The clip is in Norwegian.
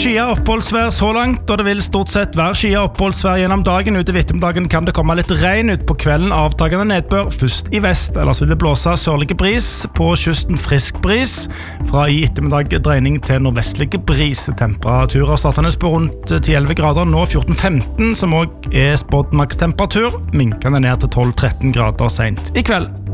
skyet oppholdsvær så langt, og det vil stort sett være skyet oppholdsvær gjennom dagen. Utover ettermiddagen kan det komme litt regn ut på kvelden, avtagende nedbør først i vest. Ellers vil det blåse sørlige bris, på kysten frisk bris. Fra i ettermiddag dreining til nordvestlige bris. Temperaturer startende på rundt 10-11 grader, nå 14-15, som også er spådd makstemperatur. Minkende ned til 12-13 grader sent i kveld.